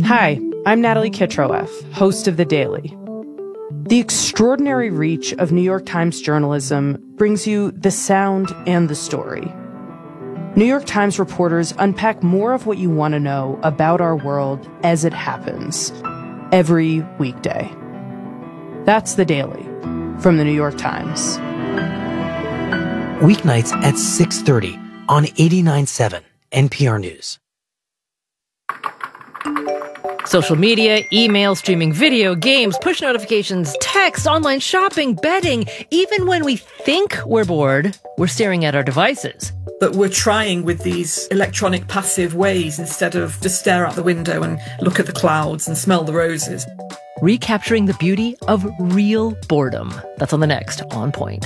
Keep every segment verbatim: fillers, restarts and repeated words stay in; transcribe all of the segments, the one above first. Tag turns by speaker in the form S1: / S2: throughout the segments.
S1: Hi, I'm Natalie Kitroeff, host of The Daily. The extraordinary reach of New York Times journalism brings you the sound and the story. New York Times reporters unpack more of what you want to know about our world as it happens, every weekday. That's The Daily from The New York Times.
S2: Weeknights at six thirty on eighty-nine point seven N P R News.
S3: Social media, email, streaming video, games, push notifications, text, online shopping, betting. Even when we think we're bored, we're staring at our devices.
S4: But we're trying with these electronic passive ways instead of just stare out the window and look at the clouds and smell the roses.
S3: Recapturing the beauty of real boredom. That's on the next On Point.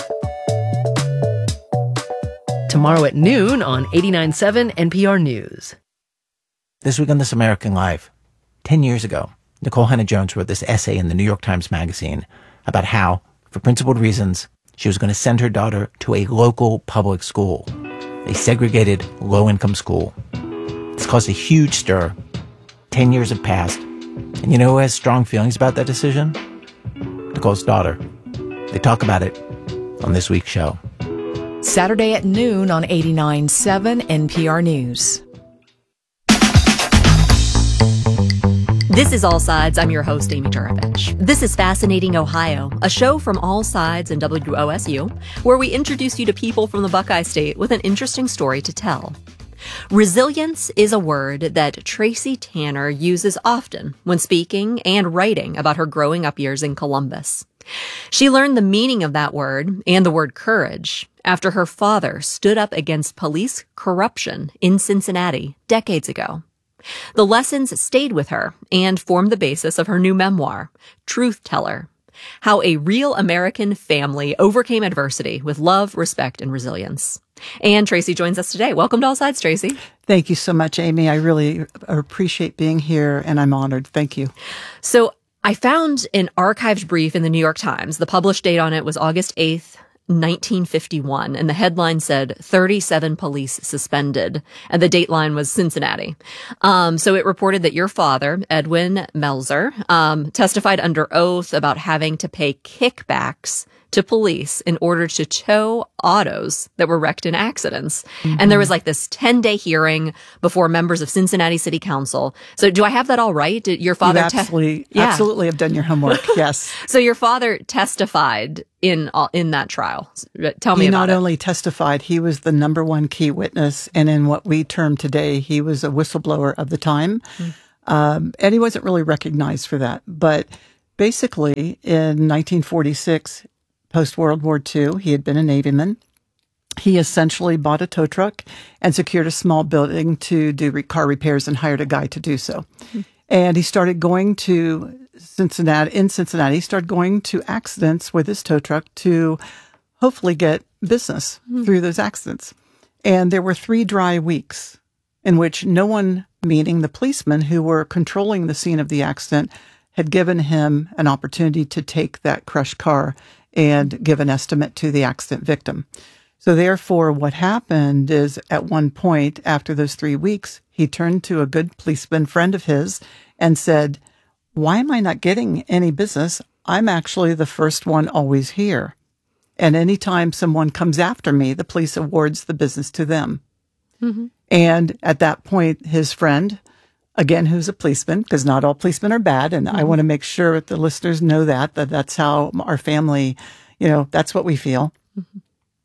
S3: Tomorrow at noon on eighty-nine point seven N P R News.
S5: This week on This American Life, ten years ago, Nikole Hannah-Jones wrote this essay in the New York Times Magazine about how, for principled reasons, she was going to send her daughter to a local public school, a segregated, low-income school. It's caused a huge stir. Ten years have passed. And you know who has strong feelings about that decision? Nikole's daughter. They talk about it on this week's show.
S6: Saturday at noon on eighty-nine point seven N P R News.
S7: This is All Sides. I'm your host, Amy Turovich. This is Fascinating Ohio, a show from All Sides and W O S U, where we introduce you to people from the Buckeye State with an interesting story to tell. Resilience is a word that Tracy Tanner uses often when speaking and writing about her growing up years in Columbus. She learned the meaning of that word and the word courage after her father stood up against police corruption in Cincinnati decades ago. The lessons stayed with her and formed the basis of her new memoir, Truth Teller: How a Real American Family Overcame Adversity with Love, Respect, and Resilience. And Tracy joins us today. Welcome to All Sides, Tracy.
S8: Thank you so much, Amy. I really appreciate being here, and I'm honored. Thank you.
S7: So I found an archived brief in the New York Times. The published date on it was August eighth, nineteen fifty-one, and the headline said thirty-seven police suspended, and the dateline was Cincinnati. Um, so it reported that your father, Edwin Melzer, um, testified under oath about having to pay kickbacks to police in order to tow autos that were wrecked in accidents. Mm-hmm. And there was like this ten-day hearing before members of Cincinnati City Council. So do I have that all right? Did your father...
S8: You absolutely,
S7: te- yeah.
S8: absolutely have done your homework, yes.
S7: So your father testified in in that trial. Tell me
S8: he
S7: about it.
S8: He not only testified, he was the number one key witness, and in what we term today, he was a whistleblower of the time. Mm. Um, and he wasn't really recognized for that. But basically, in nineteen forty-six... post-World War Two, he had been a Navyman. He essentially bought a tow truck and secured a small building to do re- car repairs and hired a guy to do so. Mm-hmm. And he started going to Cincinnati, in Cincinnati, he started going to accidents with his tow truck to hopefully get business mm-hmm. through those accidents. And there were three dry weeks in which no one, meaning the policemen who were controlling the scene of the accident, had given him an opportunity to take that crushed car and give an estimate to the accident victim. So therefore, what happened is at one point after those three weeks, he turned to a good policeman friend of his and said, "Why am I not getting any business? I'm actually the first one always here. And anytime someone comes after me, the police awards the business to them." Mm-hmm. And at that point, his friend, again, who's a policeman, because not all policemen are bad. And mm-hmm. I want to make sure that the listeners know that, that that's how our family, you know, that's what we feel. Mm-hmm.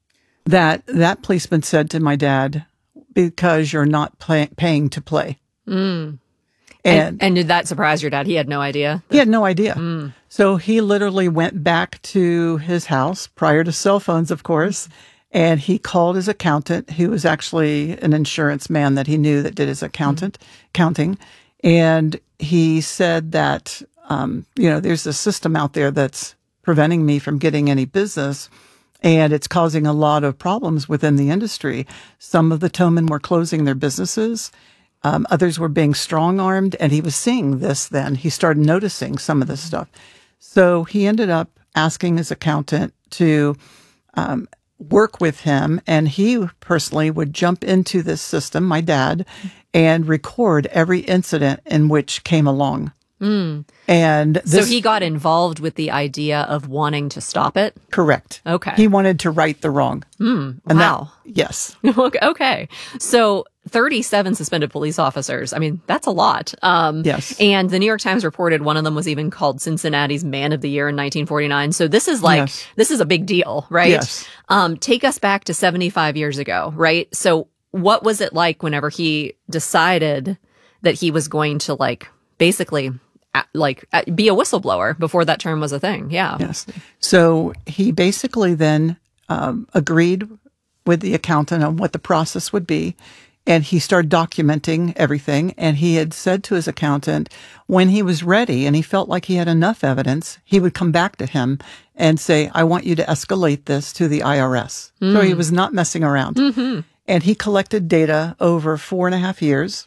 S8: That that policeman said to my dad, "Because you're not play, paying to play."
S7: Mm. And, and and did that surprise your dad? He had no idea?
S8: He had no idea. Mm. So he literally went back to his house prior to cell phones, of course. And he called his accountant, who was actually an insurance man that he knew that did his accountant mm-hmm. accounting. And he said that, um, you know, there's a system out there that's preventing me from getting any business, and it's causing a lot of problems within the industry. Some of the towmen were closing their businesses. Um, others were being strong-armed, and he was seeing this then. He started noticing some of this stuff. So he ended up asking his accountant to um, work with him, and he personally would jump into this system, my dad, and record every incident in which came along.
S7: Mm.
S8: And this,
S7: so he got involved with the idea of wanting to stop it?
S8: Correct.
S7: Okay.
S8: He wanted to right the wrong.
S7: Mm.
S8: And
S7: wow.
S8: That, yes.
S7: Okay. So thirty-seven suspended police officers. I mean, that's a lot. Um,
S8: yes.
S7: And the New York Times reported one of them was even called Cincinnati's Man of the Year in nineteen forty-nine. So this is like,
S8: yes.
S7: this is a big deal, right?
S8: Yes.
S7: Um, take us back to seventy-five years ago, right? So what was it like whenever he decided that he was going to like basically like be a whistleblower before that term was a thing? Yeah.
S8: Yes. So he basically then um, agreed with the accountant on what the process would be. And he started documenting everything. And he had said to his accountant, when he was ready and he felt like he had enough evidence, he would come back to him and say, I want you to escalate this to the I R S. Mm. So he was not messing around.
S7: Mm-hmm.
S8: And he collected data over four and a half years.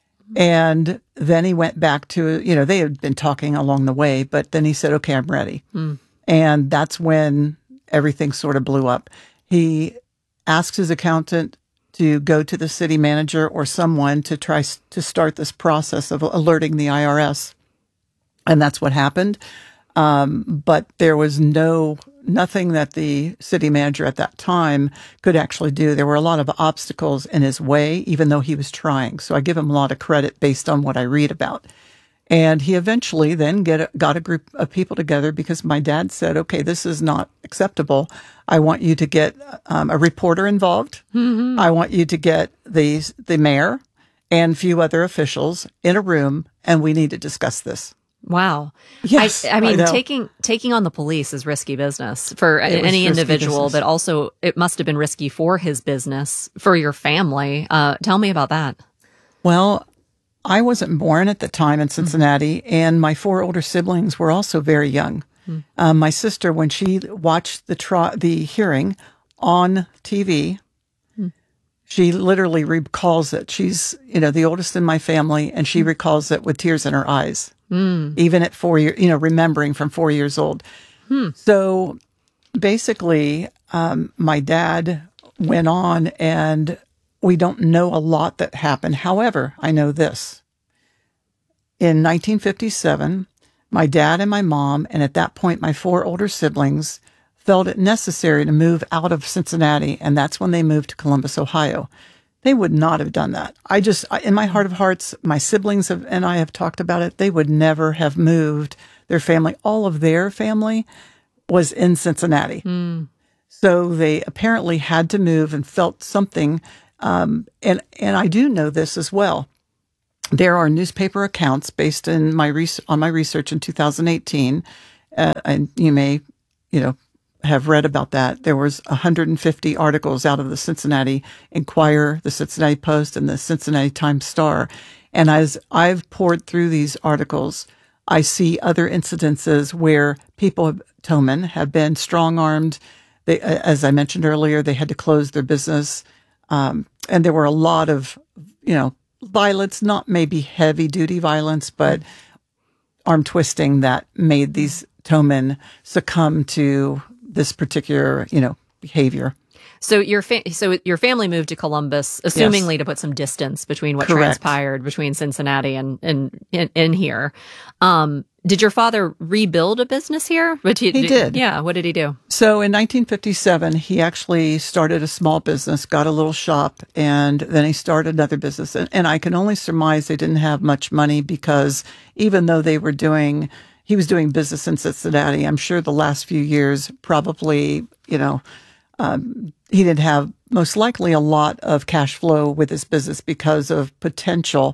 S8: And then he went back to, you know, they had been talking along the way, but then he said, okay, I'm ready.
S7: Mm.
S8: And that's when everything sort of blew up. He asked his accountant to go to the city manager or someone to try to start this process of alerting the I R S. And that's what happened. Um, but there was no, nothing that the city manager at that time could actually do. There were a lot of obstacles in his way, even though he was trying. So I give him a lot of credit based on what I read about. And he eventually then get a, got a group of people together because my dad said, okay, this is not acceptable. I want you to get um, a reporter involved.
S7: Mm-hmm.
S8: I want you to get the, the mayor and a few other officials in a room, and we need to discuss this.
S7: Wow.
S8: Yes,
S7: I, I mean,
S8: I know.
S7: taking taking on the police is risky business for
S8: It was
S7: any
S8: risky
S7: individual,
S8: business.
S7: but also it must have been risky for his business, for your family. Uh, tell me about that.
S8: Well, I wasn't born at the time in Cincinnati, mm-hmm. and my four older siblings were also very young. Mm-hmm. Um, my sister, when she watched the tri- the hearing on T V, mm-hmm. she literally recalls it. She's, you know, the oldest in my family, and she mm-hmm. recalls it with tears in her eyes. Mm. Even at four years, you know, remembering from four years old. Hmm. So basically, um, my dad went on, and we don't know a lot that happened. However, I know this. In nineteen fifty-seven, my dad and my mom, and at that point, my four older siblings, felt it necessary to move out of Cincinnati, and that's when they moved to Columbus, Ohio. They would not have done that. I just, in my heart of hearts, my siblings have, and I have talked about it. They would never have moved their family. All of their family was in Cincinnati. Mm. So they apparently had to move and felt something. Um, and, and I do know this as well. There are newspaper accounts based in my res- on my research in two thousand eighteen. Uh, and you may, you know, have read about that. There was one hundred fifty articles out of the Cincinnati Enquirer, the Cincinnati Post, and the Cincinnati Times-Star. And as I've poured through these articles, I see other incidences where people, Toman, have been strong-armed. They, as I mentioned earlier, they had to close their business. Um, and there were a lot of, you know, violence, not maybe heavy-duty violence, but arm twisting that made these Toman succumb to this particular, you know, behavior.
S7: So your fa- so your family moved to Columbus, assumingly
S8: Yes.
S7: to put some distance between what
S8: Correct.
S7: transpired between Cincinnati and and in, in here. Um, did your father rebuild a business here? But
S8: He did.
S7: Yeah. What did he do?
S8: So in nineteen fifty-seven, he actually started a small business, got a little shop, and then he started another business. And, and I can only surmise they didn't have much money because even though they were doing, he was doing business in Cincinnati, I'm sure the last few years probably, you know, um, he didn't have most likely a lot of cash flow with his business because of potential,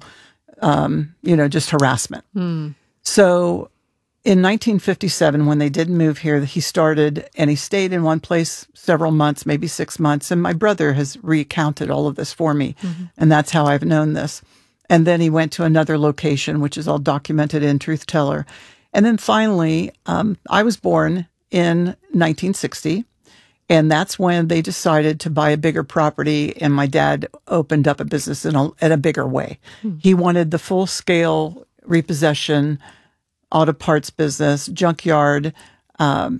S8: um, you know, just harassment.
S7: Mm.
S8: So in nineteen fifty-seven, when they did move here, he started and he stayed in one place several months, maybe six months. And my brother has recounted all of this for me. Mm-hmm. And that's how I've known this. And then he went to another location, which is all documented in Truth Teller. And then finally, um, I was born in nineteen sixty. And that's when they decided to buy a bigger property, and my dad opened up a business in a, in a bigger way. Hmm. He wanted the full-scale repossession, auto parts business, junkyard, um,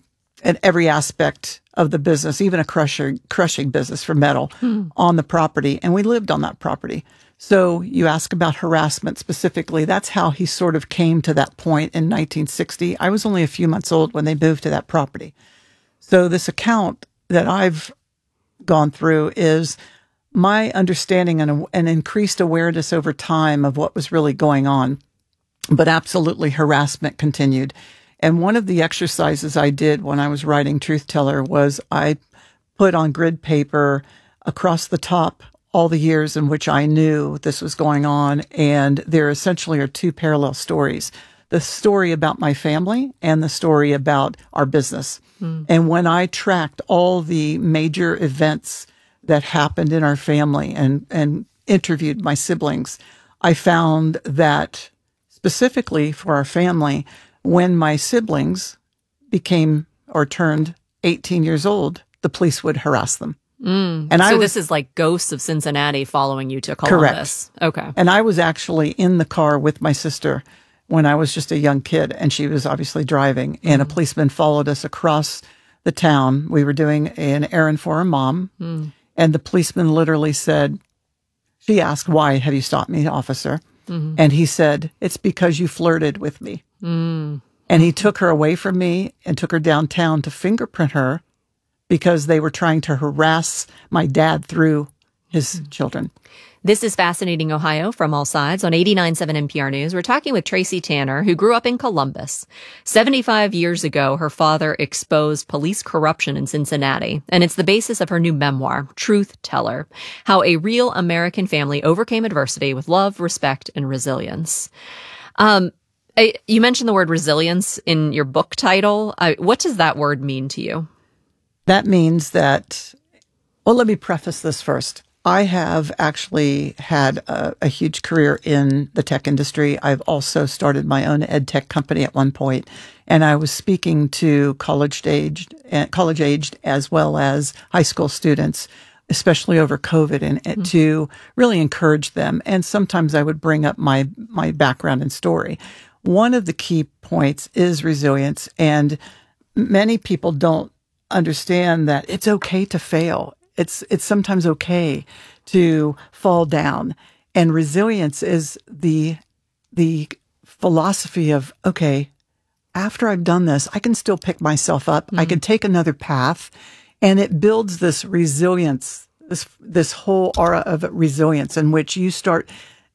S8: at every aspect of the business, even a crusher, crushing business for metal hmm. on the property. And we lived on that property. So you ask about harassment specifically. That's how he sort of came to that point in nineteen sixty. I was only a few months old when they moved to that property. So this account that I've gone through is my understanding and an increased awareness over time of what was really going on. But absolutely harassment continued. And one of the exercises I did when I was writing Truth Teller was I put on grid paper across the top all the years in which I knew this was going on. And there essentially are two parallel stories. The story about my family and the story about our business. Mm. And when I tracked all the major events that happened in our family and, and interviewed my siblings, I found that specifically for our family, when my siblings became or turned eighteen years old, the police would harass them.
S7: Mm. And so I was, this is like ghosts of Cincinnati following you to Columbus.
S8: Correct.
S7: Okay.
S8: And I was actually in the car with my sister when I was just a young kid, and she was obviously driving, and mm. a policeman followed us across the town. We were doing an errand for our mom, mm. and the policeman literally said, she asked, "Why have you stopped me, officer?" Mm-hmm. And he said, "It's because you flirted with me." Mm. And he took her away from me and took her downtown to fingerprint her because they were trying to harass my dad through his mm. children.
S7: This is Fascinating Ohio from All Sides on eighty-nine point seven N P R News. We're talking with Tracy Tanner, who grew up in Columbus. seventy-five years ago, her father exposed police corruption in Cincinnati, and it's the basis of her new memoir, Truth Teller, How a Real American Family Overcame Adversity with Love, Respect, and Resilience. Um, I, you mentioned the word resilience in your book title. I, what does that word mean to you?
S8: That means that, well, let me preface this first. I have actually had a, a huge career in the tech industry. I've also started my own ed tech company at one point, and I was speaking to college-aged, college-aged as well as high school students, especially over COVID, and, and mm-hmm. to really encourage them. And sometimes I would bring up my my background and story. One of the key points is resilience, and many people don't understand that it's okay to fail. It's it's sometimes okay to fall down. And resilience is the the philosophy of, okay, after I've done this, I can still pick myself up. Mm-hmm. I can take another path. And it builds this resilience, this this whole aura of resilience in which you start,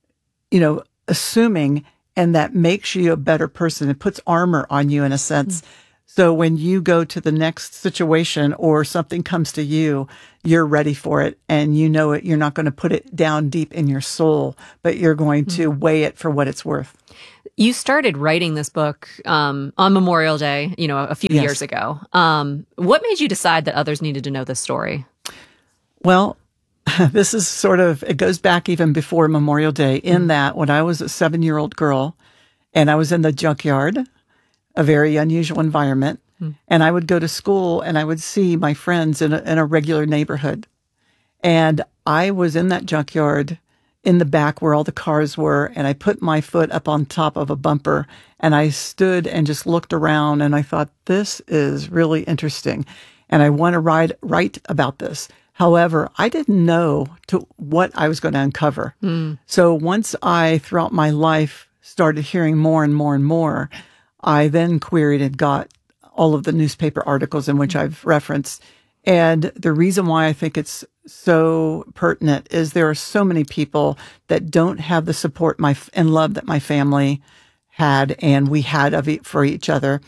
S8: you know, assuming, and that makes you a better person. It puts armor on you in a sense. Mm-hmm. So when you go to the next situation or something comes to you, you're ready for it, and you know it. You're not going to put it down deep in your soul, but you're going mm-hmm. to weigh it for what it's worth.
S7: You started writing this book um, on Memorial Day, you know, a few yes. years ago. Um, what made you decide that others needed to know this story?
S8: Well, this is sort of, it goes back even before Memorial Day, in mm-hmm. that when I was a seven-year-old girl and I was in the junkyard, a very unusual environment. Hmm. And I would go to school and I would see my friends in a, in a regular neighborhood. And I was in that junkyard in the back where all the cars were. And I put my foot up on top of a bumper and I stood and just looked around and I thought, this is really interesting. And I want to write, write about this. However, I didn't know to what I was going to uncover. Hmm. So once I, throughout my life, started hearing more and more and more, I then queried and got all of the newspaper articles in which I've referenced. And the reason why I think it's so pertinent is there are so many people that don't have the support my and love that my family had and we had of it for each other.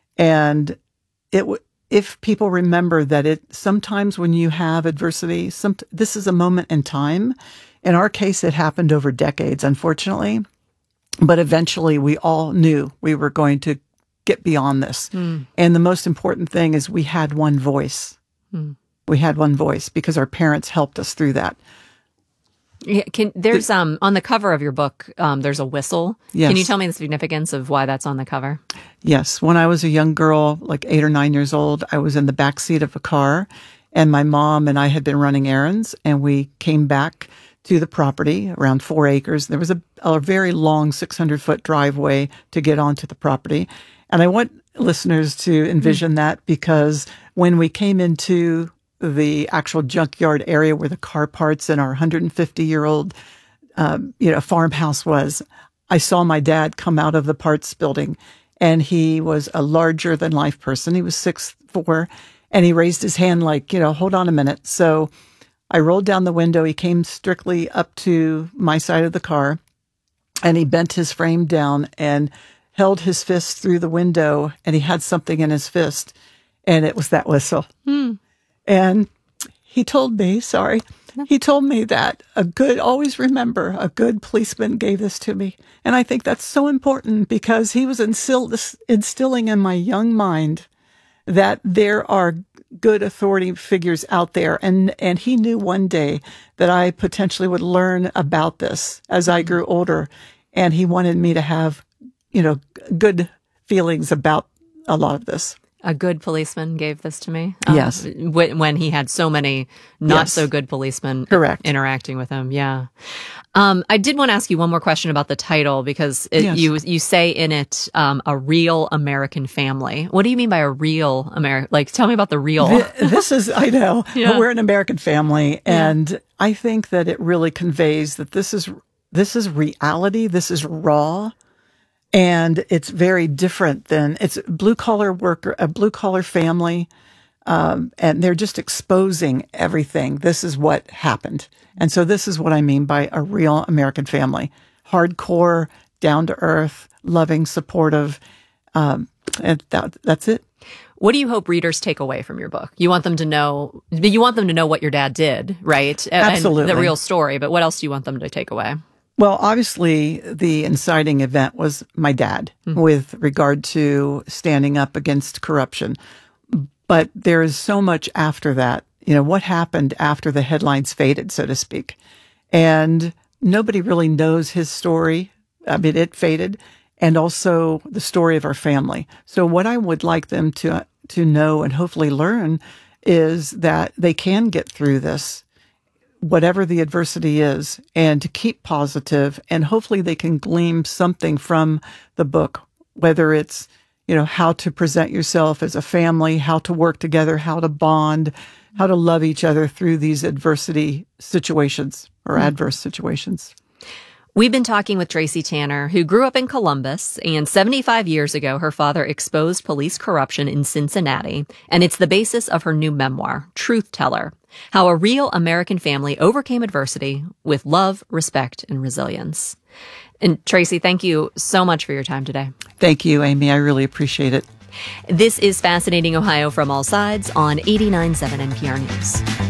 S8: And it if people remember that it sometimes when you have adversity, some, this is a moment in time. In our case, it happened over decades, unfortunately. But eventually we all knew we were going to get beyond this. Mm. And the most important thing is we had one voice. Mm. We had one voice because our parents helped us through that.
S7: Yeah, can, there's the, um on the cover of your book, um, there's a whistle.
S8: Yes.
S7: Can you tell me the significance of why that's on the cover?
S8: Yes. When I was a young girl, like eight or nine years old, I was in the back seat of a car and my mom and I had been running errands and we came back to the property, around four acres. There was a, a very long six hundred foot driveway to get onto the property. And I went listeners to envision that, because when we came into the actual junkyard area where the car parts and our one hundred fifty year old, um, you know, farmhouse was, I saw my dad come out of the parts building, and he was a larger than life person. He was six foot four, and he raised his hand like, you know, hold on a minute. So I rolled down the window. He came strictly up to my side of the car, and he bent his frame down and held his fist through the window, and he had something in his fist, and it was that whistle. Mm. And he told me, sorry, he told me that a good, always remember, a good policeman gave this to me. And I think that's so important, because he was instill, instilling in my young mind that there are good authority figures out there. And, and he knew one day that I potentially would learn about this as I grew older. And he wanted me to have, you know, good feelings about a lot of this.
S7: A good policeman gave this to me. Um,
S8: yes.
S7: When, when he had so many not
S8: yes.
S7: so good policemen
S8: Correct.
S7: interacting with him. Yeah. Um, I did want to ask you one more question about the title, because it,
S8: yes.
S7: you you say in it, um, a real American family. What do you mean by a real American? Like, tell me about the real.
S8: This is, I know,
S7: yeah.
S8: we're an American family. And yeah. I think that it really conveys that this is, this is reality. This is raw. And it's very different than, it's blue collar worker, a blue collar family. Um, and they're just exposing everything. This is what happened. And so this is what I mean by a real American family. Hardcore, down to earth, loving, supportive. Um, and that, that's it.
S7: What do you hope readers take away from your book? You want them to know, you want them to know what your dad did, right?
S8: Absolutely.
S7: And the real story, but what else do you want them to take away?
S8: Well, obviously, the inciting event was my dad mm-hmm. with regard to standing up against corruption. But there is so much after that. You know, what happened after the headlines faded, so to speak. And nobody really knows his story. I mean, it faded. And also the story of our family. So what I would like them to, to know and hopefully learn is that they can get through this, whatever the adversity is, and to keep positive, and hopefully they can glean something from the book, whether it's, you know, how to present yourself as a family, how to work together, how to bond, how to love each other through these adversity situations or mm-hmm. adverse situations.
S7: We've been talking with Tracy Tanner, who grew up in Columbus, and seventy-five years ago, her father exposed police corruption in Cincinnati, and it's the basis of her new memoir, Truth Teller: How a Real American Family Overcame Adversity with Love, Respect, and Resilience. And Tracy, thank you so much for your time today.
S8: Thank you, Amy. I really appreciate it.
S7: This is Fascinating Ohio from All Sides on eighty-nine point seven N P R News.